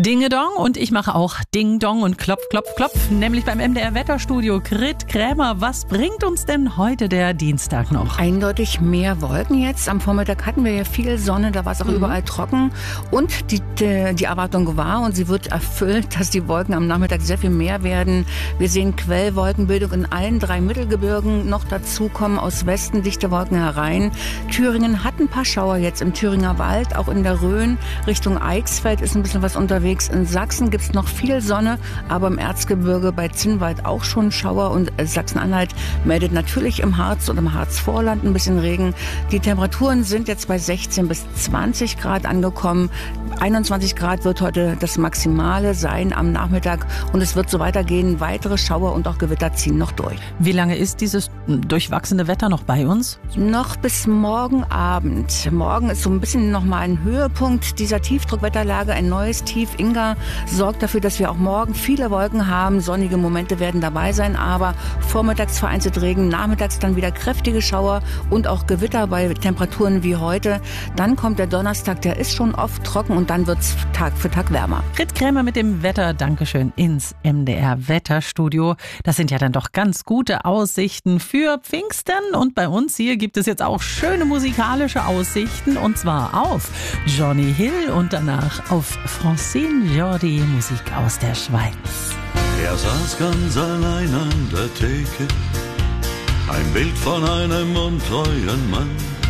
Dingedong und ich mache auch Ding Dong und Klopf, Klopf, Klopf, nämlich beim MDR Wetterstudio. Grit Krämer, was bringt uns denn heute der Dienstag noch? Eindeutig mehr Wolken jetzt. Am Vormittag hatten wir ja viel Sonne, da war es auch überall trocken. Und die Erwartung war, und sie wird erfüllt, dass die Wolken am Nachmittag sehr viel mehr werden. Wir sehen Quellwolkenbildung in allen 3 Mittelgebirgen. Noch dazu kommen aus Westen dichte Wolken herein. Thüringen hat ein paar Schauer jetzt im Thüringer Wald, auch in der Rhön. Richtung Eichsfeld ist ein bisschen was unterwegs. In Sachsen gibt es noch viel Sonne, aber im Erzgebirge bei Zinnwald auch schon Schauer. Und Sachsen-Anhalt meldet natürlich im Harz und im Harzvorland ein bisschen Regen. Die Temperaturen sind jetzt bei 16 bis 20 Grad angekommen. 21 Grad wird heute das Maximale sein am Nachmittag. Und es wird so weitergehen. Weitere Schauer und auch Gewitter ziehen noch durch. Wie lange ist dieses durchwachsene Wetter noch bei uns? Noch bis morgen Abend. Morgen ist so ein bisschen nochmal ein Höhepunkt dieser Tiefdruckwetterlage. Ein neues Tief Inga sorgt dafür, dass wir auch morgen viele Wolken haben. Sonnige Momente werden dabei sein, aber vormittags vereinzelt Regen, nachmittags dann wieder kräftige Schauer und auch Gewitter bei Temperaturen wie heute. Dann kommt der Donnerstag, der ist schon oft trocken und dann wird's Tag für Tag wärmer. Grit Krämer mit dem Wetter, Dankeschön, ins MDR Wetterstudio. Das sind ja dann doch ganz gute Aussichten für Pfingsten und bei uns hier gibt es jetzt auch schöne musikalische Aussichten und zwar auf Johnny Hill und danach auf Francine Jordi, Musik aus der Schweiz. Er saß ganz allein an der Theke, ein Bild von einem untreuen Mann.